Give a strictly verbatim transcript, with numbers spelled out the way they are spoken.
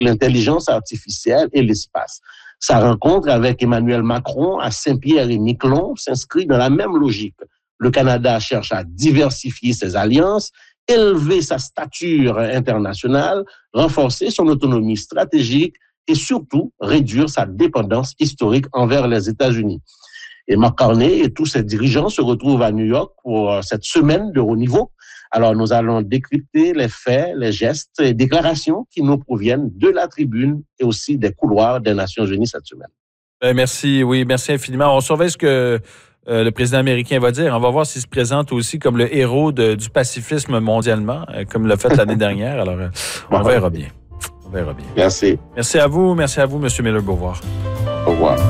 l'intelligence artificielle et l'espace. Sa rencontre avec Emmanuel Macron à Saint-Pierre-et-Miquelon s'inscrit dans la même logique. Le Canada cherche à diversifier ses alliances, élever sa stature internationale, renforcer son autonomie stratégique et surtout réduire sa dépendance historique envers les États-Unis. Et Mark Carney et tous ses dirigeants se retrouvent à New York pour cette semaine de haut niveau. Alors, nous allons décrypter les faits, les gestes et déclarations qui nous proviennent de la tribune et aussi des couloirs des Nations Unies cette semaine. Ben merci, oui, merci infiniment. On surveille ce que euh, le président américain va dire. On va voir s'il se présente aussi comme le héros de, du pacifisme mondialement, euh, comme l'a fait l'année dernière. Alors, euh, on verra bien. On verra bien. Merci. Merci à vous. Merci à vous, M. Miller-Beauvoir. Au revoir.